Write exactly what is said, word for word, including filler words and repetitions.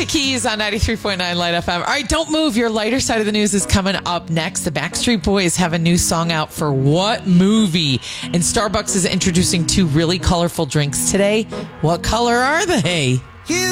Alicia Keys on ninety-three point nine Light F M. All right, don't move. Your lighter side of the news is coming up next. The Backstreet Boys have a new song out for what movie? And Starbucks is introducing two really colorful drinks today. What color are they?